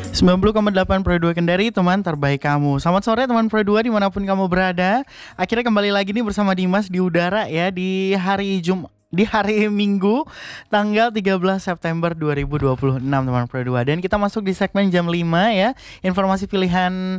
90,8 Pro 2 Kendari, teman terbaik kamu. Selamat sore teman Pro 2 dimanapun kamu berada. Akhirnya kembali lagi nih bersama Dimas di udara ya, di hari Minggu tanggal 13 September 2026 teman Pro 2. Dan kita masuk di segmen jam 5 ya. Informasi pilihan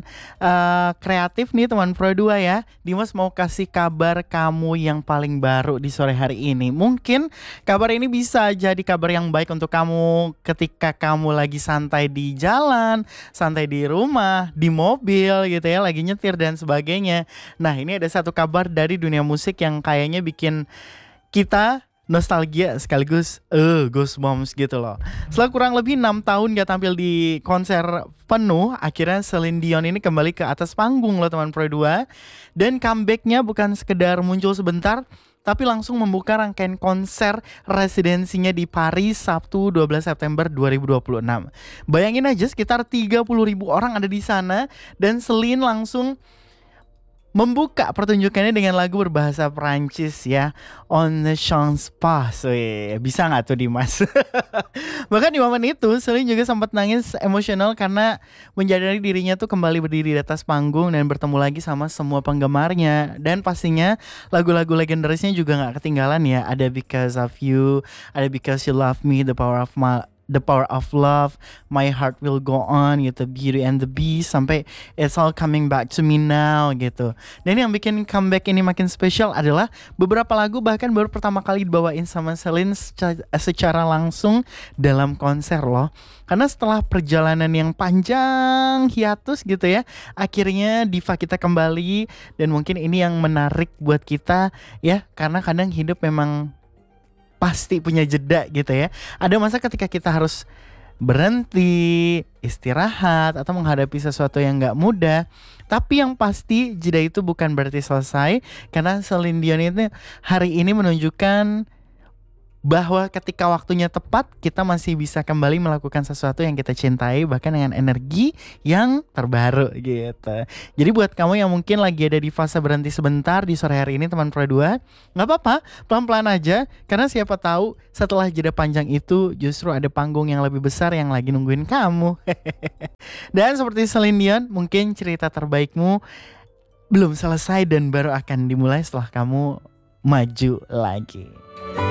kreatif nih teman Pro 2 ya. Dimas mau kasih kabar kamu yang paling baru di sore hari ini. Mungkin kabar ini bisa jadi kabar yang baik untuk kamu ketika kamu lagi santai di jalan, santai di rumah, di mobil gitu ya, lagi nyetir dan sebagainya. Nah, ini ada satu kabar dari dunia musik yang kayaknya bikin kita nostalgia sekaligus goosebumps gitu loh. Setelah kurang lebih 6 tahun gak tampil di konser penuh, akhirnya Celine Dion ini kembali ke atas panggung loh teman Pro 2. Dan comebacknya bukan sekedar muncul sebentar, tapi langsung membuka rangkaian konser residensinya di Paris Sabtu 12 September 2026. Bayangin aja sekitar 30.000 orang ada di sana, dan Celine langsung membuka pertunjukannya dengan lagu berbahasa Perancis ya, On the Champs Pas. Bisa gak tuh Dimas? Bahkan di momen itu Celine juga sempat nangis emosional karena menyadari dirinya tuh kembali berdiri di atas panggung dan bertemu lagi sama semua penggemarnya. Dan pastinya lagu-lagu legendarisnya juga gak ketinggalan ya. Ada Because of You, ada Because You Love Me, The Power of Love, My Heart Will Go On gitu, Beauty and the Beast, sampai It's All Coming Back to Me Now gitu. Dan yang bikin comeback ini makin spesial adalah beberapa lagu bahkan baru pertama kali dibawain sama Celine secara langsung dalam konser loh. Karena setelah perjalanan yang panjang hiatus gitu ya, akhirnya diva kita kembali. Dan mungkin ini yang menarik buat kita ya, karena kadang hidup memang pasti punya jeda gitu ya. Ada masa ketika kita harus berhenti, istirahat, atau menghadapi sesuatu yang gak mudah. Tapi yang pasti jeda itu bukan berarti selesai, karena Celine Dion itu hari ini menunjukkan bahwa ketika waktunya tepat, kita masih bisa kembali melakukan sesuatu yang kita cintai, bahkan dengan energi yang terbaru gitu. Jadi buat kamu yang mungkin lagi ada di fase berhenti sebentar di sore hari ini teman Pro 2, gak apa-apa, pelan-pelan aja. Karena siapa tahu setelah jeda panjang itu justru ada panggung yang lebih besar yang lagi nungguin kamu. Dan seperti Celine Dion, mungkin cerita terbaikmu belum selesai dan baru akan dimulai setelah kamu maju lagi.